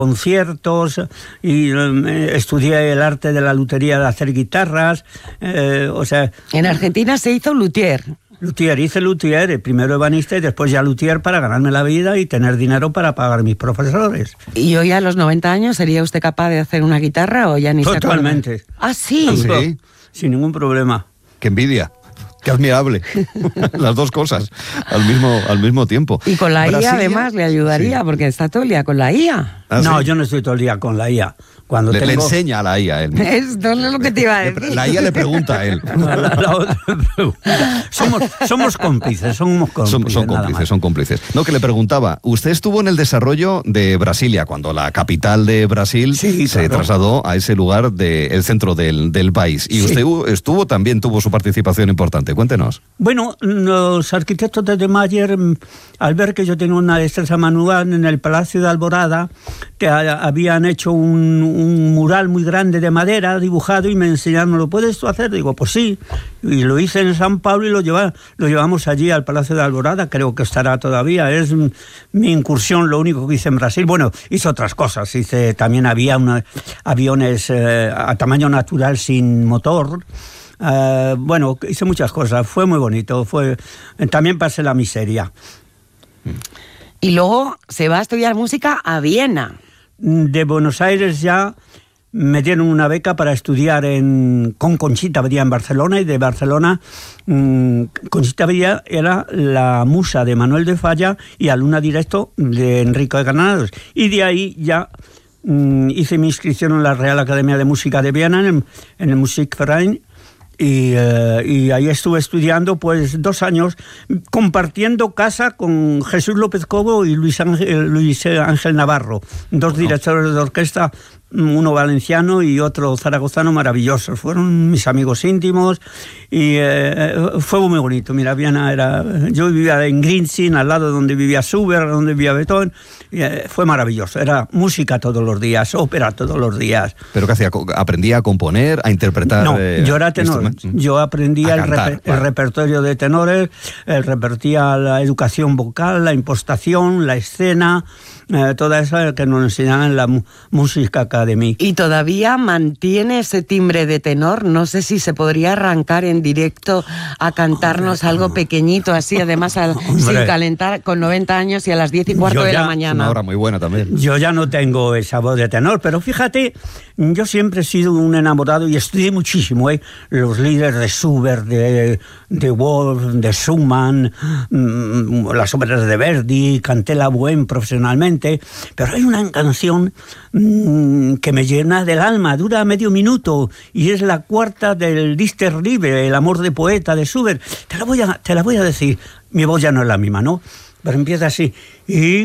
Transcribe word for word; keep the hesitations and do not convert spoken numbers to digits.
conciertos y eh, estudié el arte de la lutería, de hacer guitarras, eh, o sea... En Argentina se hizo luthier. Luthier, hice luthier, primero ebanista y después ya luthier para ganarme la vida y tener dinero para pagar mis profesores. ¿Y hoy a los noventa años sería usted capaz de hacer una guitarra o ya ni se acuerda? Totalmente. ¿Ah, sí? ¿Ah, sí? Sin ningún problema. ¡Qué envidia! ¡Qué admirable! Las dos cosas al mismo, al mismo tiempo. Y con la Brasilia, I A además le ayudaría, sí. Porque está todo el día con la I A. ¿Ah, no, sí? yo no estoy todo el día con la I A. Cuando le, tengo... le enseña a la I A a él. Esto es lo que te iba a decir. La I A le pregunta a él. La, la, la otra pregunta. Somos, somos cómplices, somos cómplices. Son, son cómplices, son cómplices. No, que le preguntaba, usted estuvo en el desarrollo de Brasilia, cuando la capital de Brasil sí, se claro. trasladó a ese lugar del centro del, del país. Y sí. usted estuvo, también tuvo su participación importante. Cuéntenos. Bueno, los arquitectos de Mayer, al ver que yo tenía una destreza manual en el Palacio de Alborada, que habían hecho un, un mural muy grande de madera dibujado y me enseñaron, ¿lo puedes tú hacer? Digo, pues sí. Y lo hice en San Pablo y lo, lleva, lo llevamos allí al Palacio de Alborada, creo que estará todavía. Es mi incursión, lo único que hice en Brasil. Bueno, hice otras cosas. Hice, también había una, aviones eh, a tamaño natural sin motor. Uh, bueno, hice muchas cosas, fue muy bonito, fue también pasé la miseria. Y luego se va a estudiar música a Viena. De Buenos Aires ya me dieron una beca para estudiar en, con Conchita Villa en Barcelona, y de Barcelona mmm, Conchita Villa era la musa de Manuel de Falla y alumna directo de Enrico de Granados, y de ahí ya mmm, hice mi inscripción en la Real Academia de Música de Viena, en, en el Musikverein. Y, uh, y ahí estuve estudiando pues dos años, compartiendo casa con Jesús López Cobo y Luis Ángel, Luis Ángel Navarro, dos directores de orquesta, uno valenciano y otro zaragozano, maravillosos. Fueron mis amigos íntimos y eh, fue muy bonito. Mira, Viena era... Yo vivía en Grinzing, al lado donde vivía Schubert, donde vivía Beethoven. Y, eh, fue maravilloso. Era música todos los días, ópera todos los días. ¿Pero qué hacía? ¿Aprendía a componer, a interpretar? No, eh, yo era tenor. Yo aprendía el, cantar, reper, claro. el repertorio de tenores, el repertía la educación vocal, la impostación, la escena... Eh, toda esa que nos enseñaban en la Music Academy. ¿Y todavía mantiene ese timbre de tenor? No sé si se podría arrancar en directo a cantarnos Hombre, algo no. pequeñito así, además al, sin calentar, con noventa años y a las diez y cuarto yo de ya, la mañana. Una hora muy buena también. Yo ya no tengo esa voz de tenor, pero fíjate, yo siempre he sido un enamorado y estudié muchísimo, ¿eh? Los líderes de Schubert, de, de Wolf, de Schumann, mmm, las obras de Verdi, canté la Bohème profesionalmente. Pero hay una canción mmm, que me llena del alma, dura medio minuto y es la cuarta del Dichter Liebe, el amor de poeta de Schubert. Te la voy a, te la voy a decir, mi voz ya no es la misma, ¿no? Pero empieza así. Y